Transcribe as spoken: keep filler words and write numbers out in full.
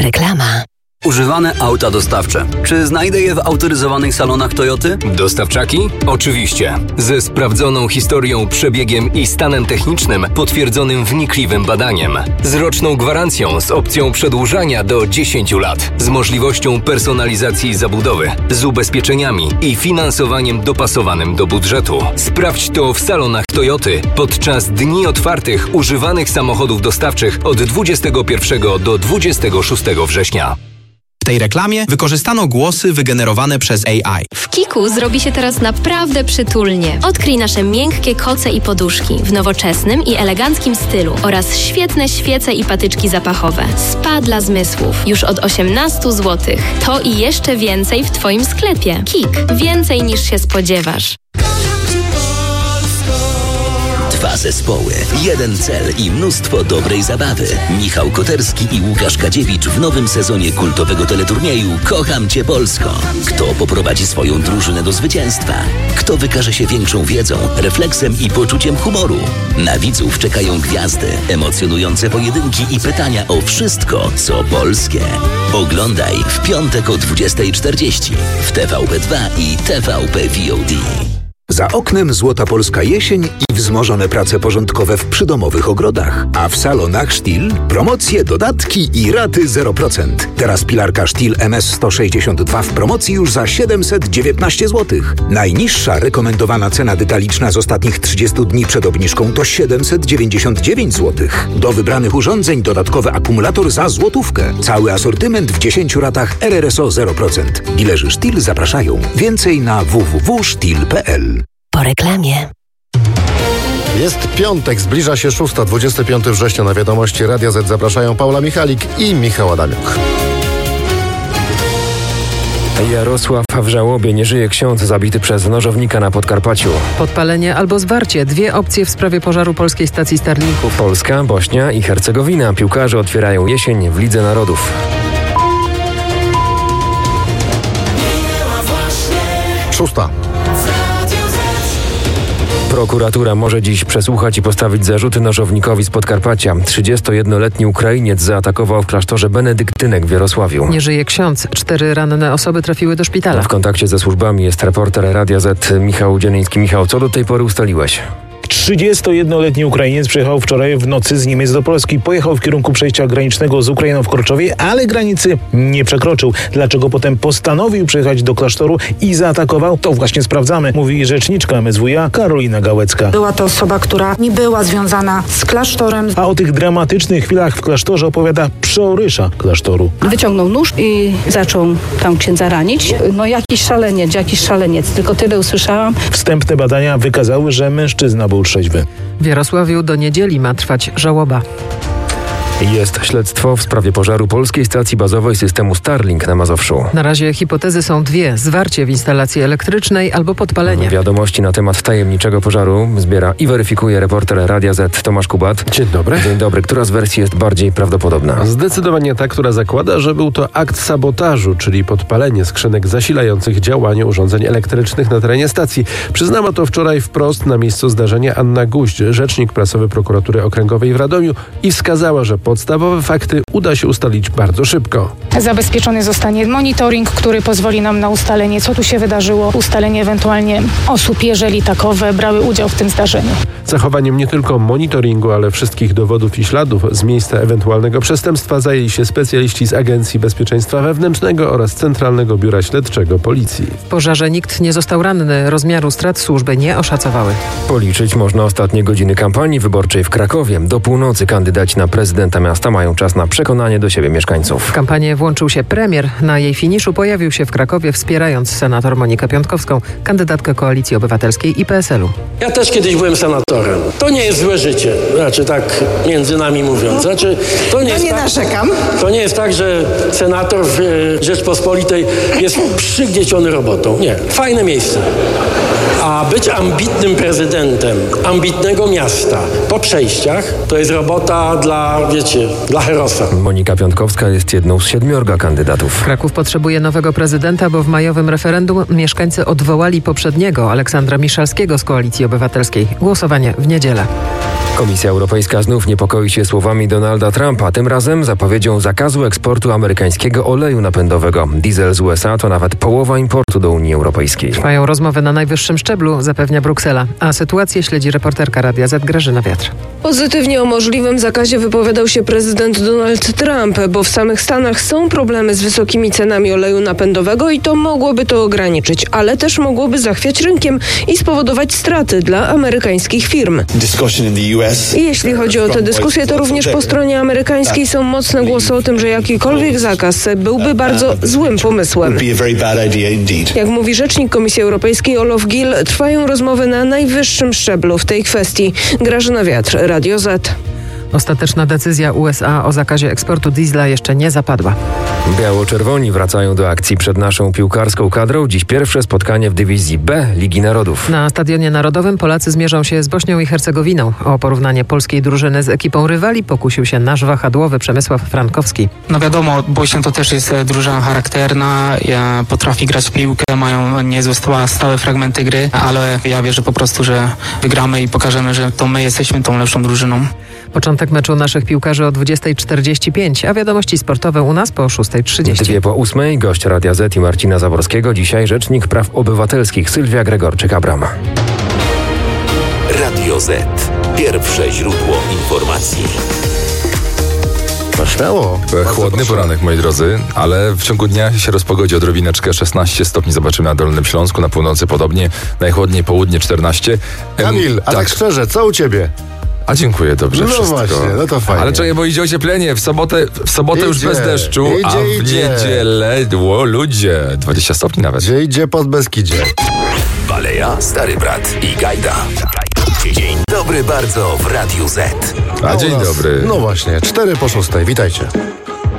Reklama. Używane auta dostawcze. Czy znajdę je w autoryzowanych salonach Toyoty? Dostawczaki? Oczywiście. Ze sprawdzoną historią, przebiegiem i stanem technicznym potwierdzonym wnikliwym badaniem. Z roczną gwarancją z opcją przedłużania do dziesięciu lat. Z możliwością personalizacji zabudowy. Z ubezpieczeniami i finansowaniem dopasowanym do budżetu. Sprawdź to w salonach Toyoty podczas dni otwartych używanych samochodów dostawczych od dwudziestego pierwszego do dwudziestego szóstego września. W tej reklamie wykorzystano głosy wygenerowane przez A I. W Kiku zrobi się teraz naprawdę przytulnie. Odkryj nasze miękkie koce i poduszki w nowoczesnym i eleganckim stylu oraz świetne świece i patyczki zapachowe. Spa dla zmysłów. Już od osiemnaście złotych. To i jeszcze więcej w Twoim sklepie. Kik. Więcej niż się spodziewasz. Dwa zespoły, jeden cel i mnóstwo dobrej zabawy. Michał Koterski i Łukasz Kadziewicz w nowym sezonie kultowego teleturnieju Kocham Cię Polsko. Kto poprowadzi swoją drużynę do zwycięstwa? Kto wykaże się większą wiedzą, refleksem i poczuciem humoru? Na widzów czekają gwiazdy, emocjonujące pojedynki i pytania o wszystko, co polskie. Oglądaj w piątek o dwudziestej czterdzieści w T V P dwa i T V P V O D. Za oknem złota polska jesień i wzmożone prace porządkowe w przydomowych ogrodach. A w salonach Stihl promocje, dodatki i raty zero procent. Teraz pilarka Stihl M S sto sześćdziesiąt dwa w promocji już za siedemset dziewiętnaście złotych. Najniższa rekomendowana cena detaliczna z ostatnich trzydziestu dni przed obniżką to siedemset dziewięćdziesiąt dziewięć złotych. Do wybranych urządzeń dodatkowy akumulator za złotówkę. Cały asortyment w dziesięciu ratach R R S O zero procent. Dilerzy Stihl zapraszają. Więcej na w w w kropka stihl kropka p l. Po reklamie. Jest piątek, zbliża się szósta, dwudziestego piątego września. Na wiadomości Radia Z zapraszają Paula Michalik i Michał Adamiuk. Jarosław w żałobie. Nie żyje ksiądz zabity przez nożownika na Podkarpaciu. Podpalenie albo zwarcie. Dwie opcje w sprawie pożaru polskiej stacji Starlinków. Polska, Bośnia i Hercegowina. Piłkarze otwierają jesień w Lidze Narodów. Szósta. Prokuratura może dziś przesłuchać i postawić zarzuty nożownikowi z Podkarpacia. trzydziestojednoletni Ukrainiec zaatakował w klasztorze benedyktynek w Jarosławiu. Nie żyje ksiądz. Cztery ranne osoby trafiły do szpitala. W kontakcie ze służbami jest reporter Radia Z Michał Dzieniński. Michał, co do tej pory ustaliłeś? trzydziestojednoletni Ukrainiec przyjechał wczoraj w nocy z Niemiec do Polski. Pojechał w kierunku przejścia granicznego z Ukrainą w Korczowie, ale granicy nie przekroczył. Dlaczego potem postanowił przyjechać do klasztoru i zaatakował? To właśnie sprawdzamy, mówi rzeczniczka M S W iA Karolina Gałecka. Była to osoba, która nie była związana z klasztorem. A o tych dramatycznych chwilach w klasztorze opowiada przeorysza klasztoru. Wyciągnął nóż i zaczął tam księdza ranić. No jakiś szaleniec, jakiś szaleniec. Tylko tyle usłyszałam. Wstępne badania wykazały, że mężczyzna był trzeźwy. W Jarosławiu do niedzieli ma trwać żałoba. Jest śledztwo w sprawie pożaru polskiej stacji bazowej systemu Starlink na Mazowszu. Na razie hipotezy są dwie. Zwarcie w instalacji elektrycznej albo podpalenie. Wiadomości na temat tajemniczego pożaru zbiera i weryfikuje reporter Radia Z Tomasz Kubat. Dzień dobry. Dzień dobry. Która z wersji jest bardziej prawdopodobna? Zdecydowanie ta, która zakłada, że był to akt sabotażu, czyli podpalenie skrzynek zasilających działanie urządzeń elektrycznych na terenie stacji. Przyznała to wczoraj wprost na miejscu zdarzenia Anna Guźdź, rzecznik prasowy Prokuratury Okręgowej w Radomiu, i wskazała, że podstawowe fakty uda się ustalić bardzo szybko. Zabezpieczony zostanie monitoring, który pozwoli nam na ustalenie, co tu się wydarzyło, ustalenie ewentualnie osób, jeżeli takowe brały udział w tym zdarzeniu. Zachowaniem nie tylko monitoringu, ale wszystkich dowodów i śladów z miejsca ewentualnego przestępstwa zajęli się specjaliści z Agencji Bezpieczeństwa Wewnętrznego oraz Centralnego Biura Śledczego Policji. W pożarze nikt nie został ranny. Rozmiaru strat służby nie oszacowały. Policzyć można ostatnie godziny kampanii wyborczej w Krakowie. Do północy kandydaci na prezydenta miasta mają czas na przekonanie do siebie mieszkańców. W kampanię włączył się premier. Na jej finiszu pojawił się w Krakowie, wspierając senator Monikę Piątkowską, kandydatkę Koalicji Obywatelskiej i P S L u. Ja też kiedyś byłem senatorem. To nie jest złe życie, znaczy tak między nami mówiąc. Znaczy, to nie, no jest nie tak, narzekam. To nie jest tak, że senator w Rzeczpospolitej jest przygnieciony robotą. Nie, fajne miejsce. A być ambitnym prezydentem ambitnego miasta po przejściach to jest robota dla, wiecie, dla herosa. Monika Piątkowska jest jedną z siedmiorga kandydatów. Kraków potrzebuje nowego prezydenta, bo w majowym referendum mieszkańcy odwołali poprzedniego, Aleksandra Miszalskiego z Koalicji Obywatelskiej. Głosowanie w niedzielę. Komisja Europejska znów niepokoi się słowami Donalda Trumpa, tym razem zapowiedzią zakazu eksportu amerykańskiego oleju napędowego. Diesel z U S A to nawet połowa importu do Unii Europejskiej. Trwają rozmowy na najwyższym szczeblu, zapewnia Bruksela, a sytuację śledzi reporterka Radia Z Grażyna Wiatr. Pozytywnie o możliwym zakazie wypowiadał się prezydent Donald Trump, bo w samych Stanach są problemy z wysokimi cenami oleju napędowego i to mogłoby to ograniczyć, ale też mogłoby zachwiać rynkiem i spowodować straty dla amerykańskich firm. I jeśli chodzi o tę dyskusję, to również po stronie amerykańskiej są mocne głosy o tym, że jakikolwiek zakaz byłby bardzo złym pomysłem. Jak mówi rzecznik Komisji Europejskiej Olof Gill, trwają rozmowy na najwyższym szczeblu w tej kwestii. Grażyna Wiatr, Radio Z. Ostateczna decyzja U S A o zakazie eksportu diesla jeszcze nie zapadła. Biało-czerwoni wracają do akcji przed naszą piłkarską kadrą. Dziś pierwsze spotkanie w dywizji B Ligi Narodów. Na Stadionie Narodowym Polacy zmierzą się z Bośnią i Hercegowiną. O porównanie polskiej drużyny z ekipą rywali pokusił się nasz wahadłowy Przemysław Frankowski. No wiadomo, Bośnia to też jest drużyna charakterna, potrafi grać w piłkę, mają niezłe stałe fragmenty gry, ale ja wierzę po prostu, że wygramy i pokażemy, że to my jesteśmy tą lepszą drużyną. Początek meczu naszych piłkarzy o dwudziestej czterdzieści pięć, a wiadomości sportowe u nas po szóstej trzydzieści. Dwie po ósmej, gość Radia Z i Marcina Zaborskiego. Dzisiaj rzecznik praw obywatelskich Sylwia Gregorczyk-Abram. Radio Z. Pierwsze źródło informacji. Śmiało. Chłodny poranek, moi drodzy, ale w ciągu dnia się rozpogodzi odrobineczkę. szesnaście stopni zobaczymy na Dolnym Śląsku, na północy podobnie, najchłodniej południe czternaście. Kamil, a tak szczerze, co u ciebie? A dziękuję, dobrze, no wszystko. Właśnie, no to fajnie. Ale czekaj, bo idzie ocieplenie. W sobotę, w sobotę idzie, już bez deszczu, idzie, a w idzie. niedzielę, o ludzie, dwadzieścia stopni nawet. Gdzie idzie pod Beskidzie. Baleja, Stary Brat i Gajda. Dzień dobry bardzo w Radiu Z. A dzień dobry. No właśnie, cztery po szóstej, witajcie.